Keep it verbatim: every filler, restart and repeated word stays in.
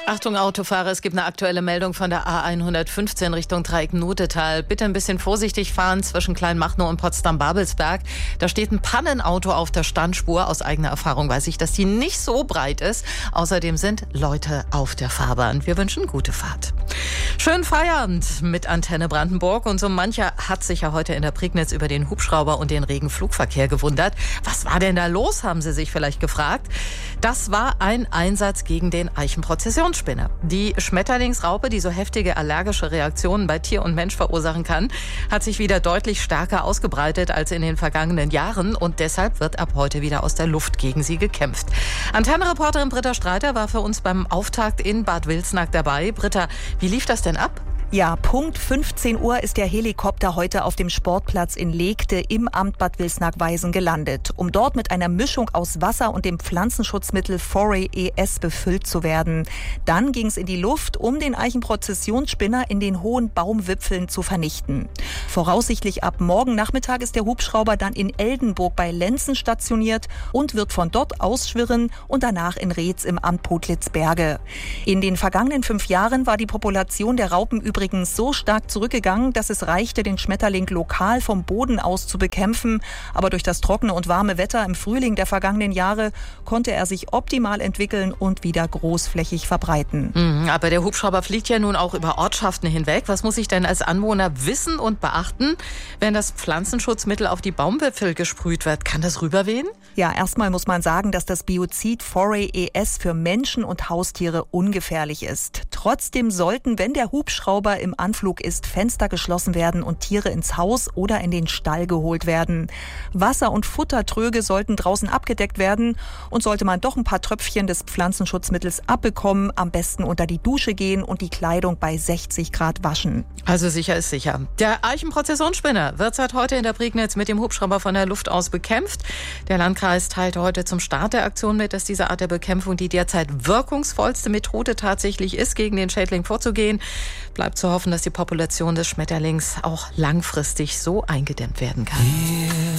Achtung Autofahrer, es gibt eine aktuelle Meldung von der A hundertfünfzehn Richtung Dreieck-Nutetal. Bitte ein bisschen vorsichtig fahren zwischen Kleinmachnow und Potsdam-Babelsberg. Da steht ein Pannenauto auf der Standspur. Aus eigener Erfahrung weiß ich, dass die nicht so breit ist. Außerdem sind Leute auf der Fahrbahn. Wir wünschen gute Fahrt. Schönen Feierabend mit Antenne Brandenburg. Und so mancher hat sich ja heute in der Prignitz über den Hubschrauber und den regen Flugverkehr gewundert. Was war denn da los, haben Sie sich vielleicht gefragt. Das war ein Einsatz gegen den Eichenprozessionsspinner. Die Schmetterlingsraupe, die so heftige allergische Reaktionen bei Tier und Mensch verursachen kann, hat sich wieder deutlich stärker ausgebreitet als in den vergangenen Jahren. Und deshalb wird ab heute wieder aus der Luft gegen sie gekämpft. Antenne-Reporterin Britta Streiter war für uns beim Auftakt in Bad Wilsnack dabei. Britta, wie lief das denn ab? Ja, Punkt fünfzehn Uhr ist der Helikopter heute auf dem Sportplatz in Legte im Amt Bad Wilsnack-Weisen gelandet, um dort mit einer Mischung aus Wasser und dem Pflanzenschutzmittel Foray E S befüllt zu werden. Dann ging es in die Luft, um den Eichenprozessionsspinner in den hohen Baumwipfeln zu vernichten. Voraussichtlich ab morgen Nachmittag ist der Hubschrauber dann in Eldenburg bei Lenzen stationiert und wird von dort ausschwirren und danach in Reetz im Amt Podlitzberge. In den vergangenen fünf Jahren war die Population der Raupen übrigens so stark zurückgegangen, dass es reichte, den Schmetterling lokal vom Boden aus zu bekämpfen. Aber durch das trockene und warme Wetter im Frühling der vergangenen Jahre konnte er sich optimal entwickeln und wieder großflächig verbreiten. Mhm, aber der Hubschrauber fliegt ja nun auch über Ortschaften hinweg. Was muss ich denn als Anwohner wissen und beachten, wenn das Pflanzenschutzmittel auf die Baumwipfel gesprüht wird? Kann das rüberwehen? Ja, erstmal muss man sagen, dass das Biozid Foray E S für Menschen und Haustiere ungefährlich ist. Trotzdem sollten, wenn der Hubschrauber im Anflug ist, Fenster geschlossen werden und Tiere ins Haus oder in den Stall geholt werden. Wasser- und Futtertröge sollten draußen abgedeckt werden und sollte man doch ein paar Tröpfchen des Pflanzenschutzmittels abbekommen, am besten unter die Dusche gehen und die Kleidung bei sechzig Grad waschen. Also sicher ist sicher. Der Eichenprozessionsspinner wird seit heute in der Prignitz mit dem Hubschrauber von der Luft aus bekämpft. Der Landkreis teilte heute zum Start der Aktion mit, dass diese Art der Bekämpfung die derzeit wirkungsvollste Methode tatsächlich ist, gegen den Schädling vorzugehen. Bleibt zu hoffen, dass die Population des Schmetterlings auch langfristig so eingedämmt werden kann.